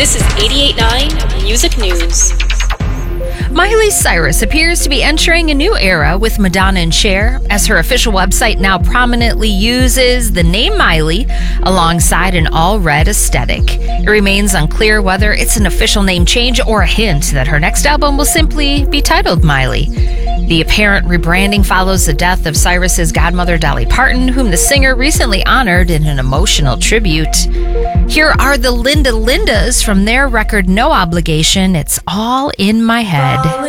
This is 88.9 Music News. Miley Cyrus appears to be entering a new era with Madonna and Cher, as her official website now prominently uses the name Miley alongside an all-red aesthetic. It remains unclear whether it's an official name change or a hint that her next album will simply be titled Miley. The apparent rebranding follows the death of Cyrus's godmother Dolly Parton, whom the singer recently honored in an emotional tribute. Here are the Linda Lindas from their record No Obligation, It's All in My Head.